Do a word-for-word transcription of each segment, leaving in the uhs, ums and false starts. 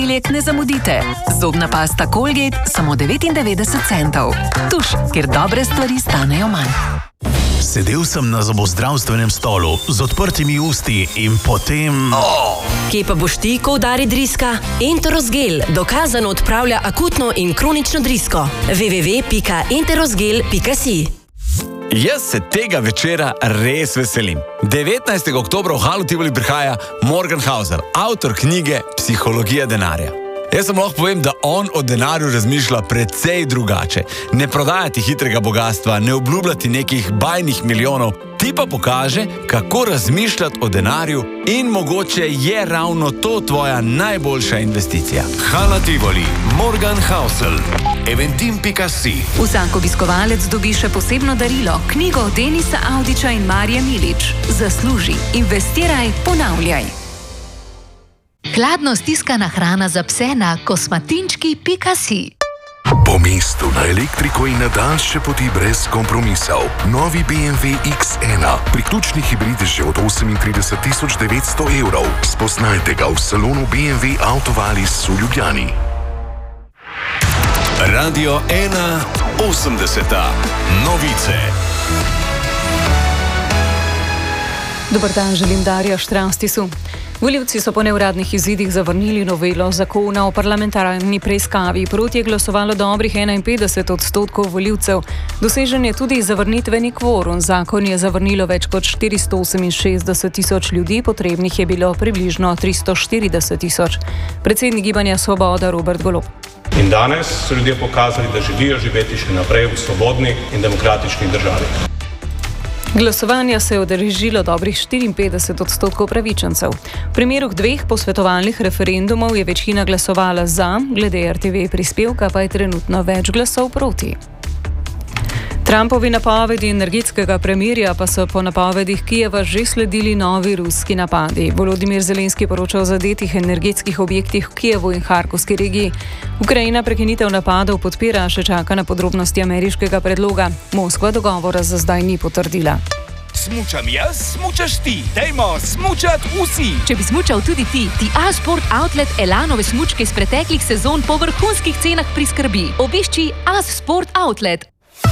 Lek ne zamudite. Zobna pasta Colgate samo devetindevetdeset centov. Tuš, kjer dobre stvari stanejo manj. Sedel sem na zobozdravstvenem stolu z odprtimi usti in potem... Oh. Kje pa boš ti, ko udari driska? Enterosgel dokazano odpravlja akutno in kronično drisko. w w w pika enterosgel pika si. Jaz se tega večera res veselim. devetnajstega oktobra v Halu Tivoli prihaja Morgan Housel, avtor knjige Psihologija denarja. Jaz sem lahko povem, da on o denarju razmišlja precej drugače. Ne prodajati hitrega bogatstva, ne obljubljati nekih bajnih milijonov, ti pa pokaže, kako razmišljati o denarju in mogoče je ravno to tvoja najboljša investicija. Hala Tivoli, Morgan Housel, eventim pika si. Vsak obiskovalec dobi še posebno darilo, knjigo Denisa Avdića in Marije Milič. Zasluži, investiraj, ponavljaj. Hladno stiskana hrana za pse na kosmatinčki pika si. Po mestu na elektriko in na daljše poti brez kompromisov. Novi B M W X ena. Priključni hibrid že od osemintrideset tisoč devetsto evrov. Spoznajte ga v salonu B M W Autovalis v Ljubljani. Radio ena osemdeseta. Novice. Dobar dan, želim Darja Štranstisu. Volivci so po neuradnih izidih zavrnili novelo zakona o parlamentarni preiskavi. Proti je glasovalo dobrih enainpetdeset odstotkov volivcev. Dosežen je tudi zavrnitveni kvorum. Zakon je zavrnilo več kot štiristo oseminšestdeset tisoč ljudi, potrebnih je bilo približno tristo štirideset tisoč. Predsednik Gibanja Svoboda Robert Golob. In danes so ljudje pokazali, da želijo živeti še naprej v svobodni in demokratični državi. Glasovanja se je udeležilo dobrih štiriinpetdeset odstotkov pravičencev. V primeru dveh posvetovalnih referendumov je večina glasovala za, glede R T V prispevka pa je trenutno več glasov proti. Trumpovi napovedi energetskega premirja pa so po napovedih Kijeva že sledili novi ruski napadi. Volodimir Zelenski poroča o zadetih energetskih objektih v Kijevu in Harkovski regiji. Ukrajina prekinitev napadov podpira, še čaka na podrobnosti ameriškega predloga. Moskva dogovora za zdaj ni potrdila. Smučam jaz, smučaš ti. Dajmo smučat vsi. Če bi smučal tudi ti, ti A-Sport Outlet Elanove smučke iz preteklih sezon po vrhunskih cenah priskrbi. Obišči A-Sport Outlet.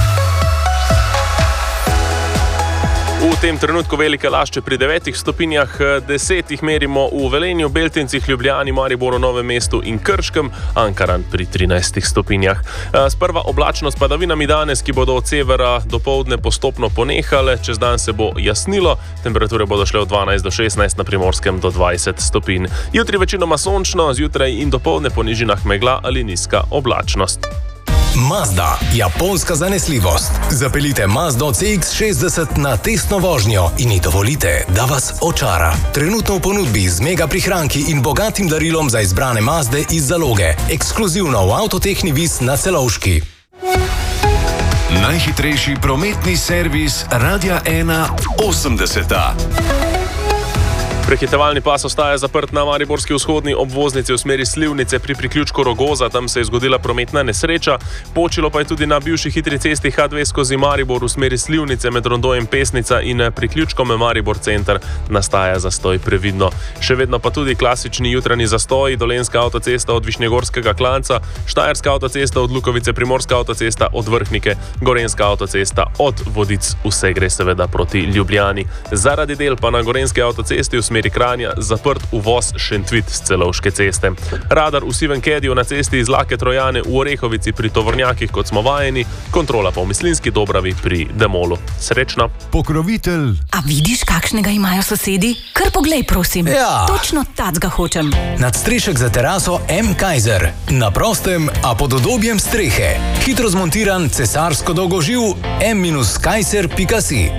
V tem trenutku velike lašče pri devetih stopinjah, desetih merimo v Velenju, Beltincih, Ljubljani, Mariboru, Novem mestu in Krškem, Ankaran pri trinajstih stopinjah. Sprva oblačnost padavinami danes, ki bodo od severa do poldne postopno ponehale, čez dan se bo jasnilo, temperature bodo šle od dvanajst do šestnajst, na Primorskem do dvajset stopinj. Jutri večinoma sončno, zjutraj in do poldne po nižinah megla ali nizka oblačnost. Mazda, japonska zanesljivost. Zapeljite Mazdo C X šestdeset na testno vožnjo in ji dovolite, da vas očara. Trenutno v ponudbi z mega prihranki in bogatim darilom za izbrane Mazde iz zaloge. Ekskluzivno v Avtotehni Vis na Celovški. Najhitrejši prometni servis Radia ena osemdeseta. Prehitevalni pas ostaja zaprt na mariborski vzhodni obvoznici v smeri Slivnice pri priključku Rogoza, tam se je zgodila prometna nesreča. Počilo pa je tudi na bivši hitri cesti H dve skozi Maribor v smeri Slivnice med rondojem Pesnica in priključkom Maribor center nastaja zastoj previdno. Še vedno pa tudi klasični jutranji zastoji, Dolenjska avtocesta od Višnjegorskega klanca, Štajerska avtocesta od Lukovice, Primorska avtocesta od Vrhnike, Gorenjska avtocesta od Vodic, vse gre seveda proti Ljubljani. Zaradi del pa na Gorenjski avtocesti v smeri Kranja zaprt uvoz Šentvit z Celovške ceste. Radar v Sivem Kediju na cesti iz Lake Trojane v Orehovici pri tovornjakih, kot smo vajeni, kontrola pa v Mislinski Dobravi pri Demolu. Srečno. Pokrovitelj. A vidiš, kakšnega imajo sosedi? Kar poglej, prosim. Ja. Točno tacga hočem. Nadstrešek za teraso M. Kaiser. Na prostem, a pod udobjem strehe. Hitro zmontiran cesarsko dolgoživ M kaiser pika si.